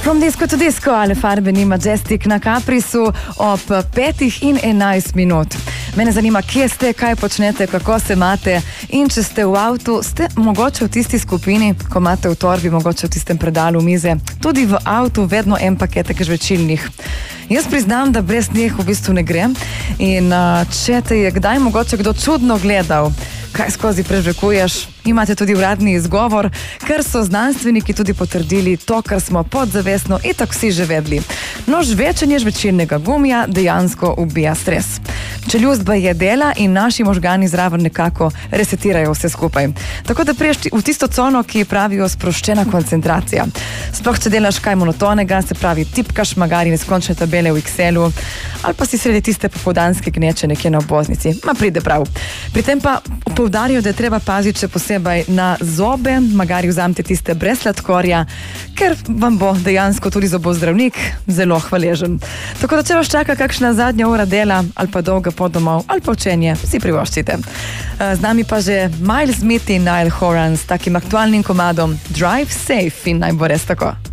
From Disco to Disco, Ale Farbeni Majestic na Caprisu ob 5:11. Mene zanima, kje ste, kaj počnete, kako se imate in če ste v avtu, ste mogoče v tisti skupini, ko imate v torbi, mogoče v tistem predalu mize, tudi v avtu vedno en paketek žvečilnih. Jaz priznam, da brez njih v bistvu ne gre in če te je kdaj mogoče kdo čudno gledal, kaj skozi prežvekuješ, imate tudi uradni izgovor, ker so znanstveniki tudi potrdili to, kar smo podzavestno itak vsi že vedeli. No, žvečenje žvečilnega gumija dejansko ubija stres. Čeljustba je dela in naši možgani zraven nekako resetirajo vse skupaj. Tako da priješ v tisto cono, ki pravijo sproščena koncentracija. Sploh, če delaš kaj monotonega, se pravi tipkaš magari neskončne tabele v Excelu ali pa si sredi tiste popoldanske gneče nekje na obvoznici. Ma pride prav. Pri tem pa poudarjajo, da je treba paziti še posebej na zobe, magari vzamete tiste brez sladkorja, ker vam bo dejansko tudi zobozdravnik zelo hvaležen. Tako da če vas čaka kakšna zadnja ura dela ali pa dolga pot domov ali pa učenje, si privoščite. Z nami pa že Miles Smith in Niall Horan s takim aktualnim komadom Drive Safe in naj bo res tako.